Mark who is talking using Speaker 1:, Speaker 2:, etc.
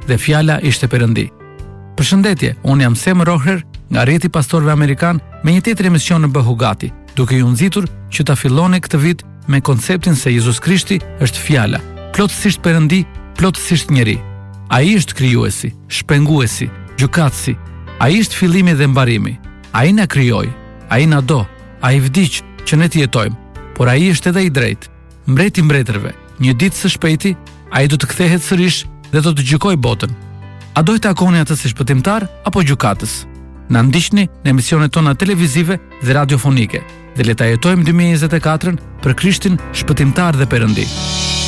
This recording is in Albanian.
Speaker 1: dhe fjala ishte Perëndi. Përshëndetje, unë jam Sam Roher nga rrjeti pastorëve amerikan me një tjetër emision në Bëhugati, duke ju nxitur që ta filloni këtë vit me konceptin se Jezus Krishti është fjala, plotësisht Perëndi, plotësisht njeri. Ai është krijuesi, shpenguesi, gjykatësi. Ai është fillimi dhe mbarimi. Ai na krijoi, ai na do, ai vdiq që ne të jetojmë, por ai është edhe i drejtë, mbreti i mbretërve. Një ditë së shpejti, ai do të kthehet sërish dhe do të gjykojë botën. A do të takoni atë si shpëtimtar apo gjykatës? Na ndiqni në emisionet tona televizive dhe radiofonike dhe le ta jetojmë 2024 për Krishtin shpëtimtar dhe Perëndi.